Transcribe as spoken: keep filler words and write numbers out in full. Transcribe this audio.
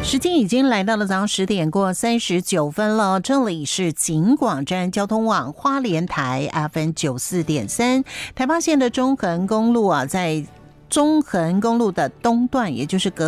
时间已经来到了早上十点过三十九分了，这里是警广站交通网花莲台 F M 九四点三，台八线的中横公路啊，在中横公路的东段，也就是隔